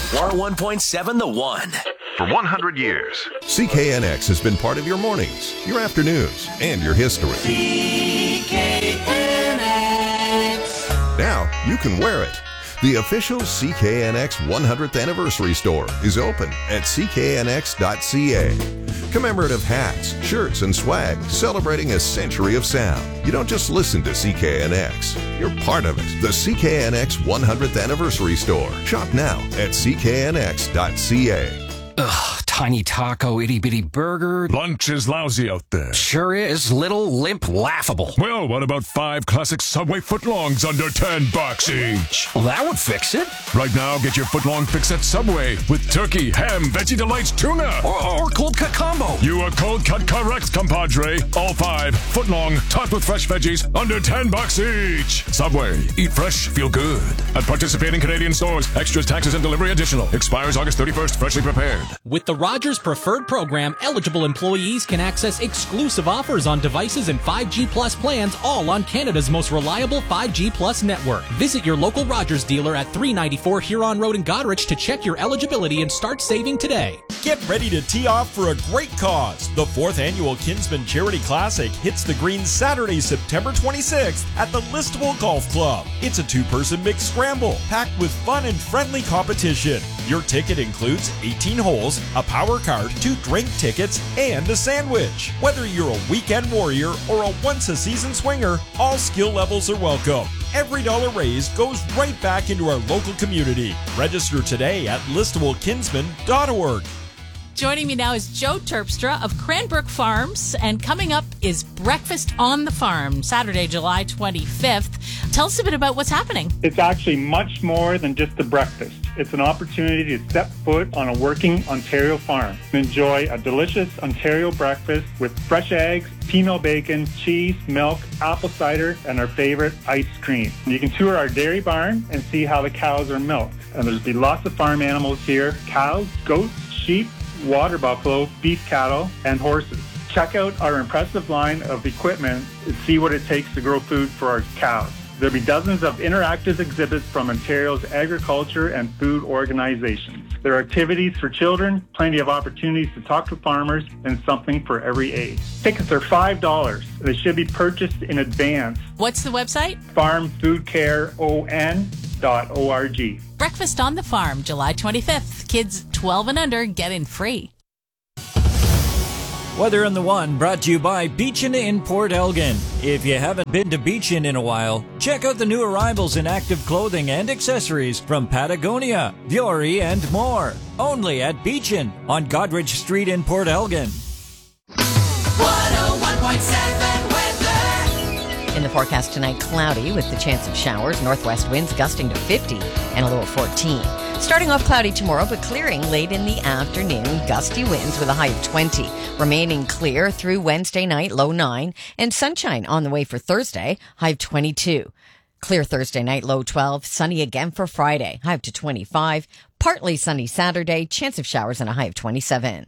101.7 The One. For 100 years, CKNX has been part of your mornings, your afternoons, and your history. CKNX. Now you can wear it. The official CKNX 100th Anniversary Store is open at cknx.ca. Commemorative hats, shirts, and swag celebrating a century of sound. You don't just listen to CKNX, you're part of it. The CKNX 100th Anniversary Store. Shop now at cknx.ca. Ugh, tiny taco, itty-bitty burger. Lunch is lousy out there. Sure is. Little, limp, laughable. Well, what about 5 classic Subway footlongs under $10 each? Well, that would fix it. Right now, get your footlong fix at Subway with turkey, ham, Veggie Delights, tuna. Or cold cut combo. You are cold cut correct, compadre. All 5 footlong, topped with fresh veggies, under $10 each. Subway. Eat fresh, feel good. At participating Canadian stores, extras, taxes, and delivery additional. Expires August 31st, freshly prepared. With the Rogers Preferred program, eligible employees can access exclusive offers on devices and 5G Plus plans, all on Canada's most reliable 5G Plus network. Visit your local Rogers dealer at 394 Huron Road in Goderich to check your eligibility and start saving today. Get ready to tee off for a great cause. The 4th annual Kinsman Charity Classic hits the green Saturday, September 26th at the Listowel Golf Club. It's a 2-person mixed scramble packed with fun and friendly competition. Your ticket includes 18 holes, a power card, 2 drink tickets, and a sandwich. Whether you're a weekend warrior or a once-a-season swinger, all skill levels are welcome. Every dollar raised goes right back into our local community. Register today at listowelkinsman.org. Joining me now is Joe Terpstra of Cranbrook Farms, and coming up is Breakfast on the Farm, Saturday, July 25th. Tell us a bit about what's happening. It's actually much more than just a breakfast. It's an opportunity to step foot on a working Ontario farm. Enjoy a delicious Ontario breakfast with fresh eggs, peanut bacon, cheese, milk, apple cider, and our favorite ice cream. You can tour our dairy barn and see how the cows are milked. And there'll be lots of farm animals here: cows, goats, sheep, water buffalo, beef cattle, and horses. Check out our impressive line of equipment and see what it takes to grow food for our cows. There'll be dozens of interactive exhibits from Ontario's agriculture and food organizations. There are activities for children, plenty of opportunities to talk to farmers, and something for every age. Tickets are $5. They should be purchased in advance. What's the website? farmfoodcareon.org. Breakfast on the Farm, July 25th. Kids 12 and under get in free. Weather on the One brought to you by Beechin in Port Elgin. If you haven't been to Beechin in a while, check out the new arrivals in active clothing and accessories from Patagonia, Vuori, and more. Only at Beechin on Godrich Street in Port Elgin. 101.7 weather. In the forecast tonight, cloudy with the chance of showers, northwest winds gusting to 50 and a low of 14. Starting off cloudy tomorrow, but clearing late in the afternoon. Gusty winds with a high of 20. Remaining clear through Wednesday night, low 9. And sunshine on the way for Thursday, high of 22. Clear Thursday night, low 12. Sunny again for Friday, high up to 25. Partly sunny Saturday, chance of showers and a high of 27.